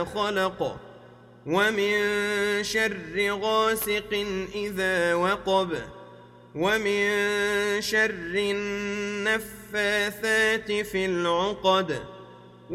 خلق ومن شر غاسق إذا وقب ومن شر النفاثات في العقد